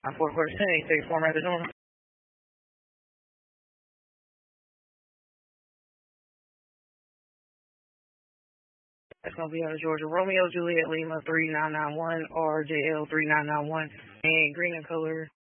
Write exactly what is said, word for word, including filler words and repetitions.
I'm four quarters ten, eight six, form Arizona. That's going to be out of Georgia. Romeo Juliet Lima three nine nine one or J L three nine nine one and green in color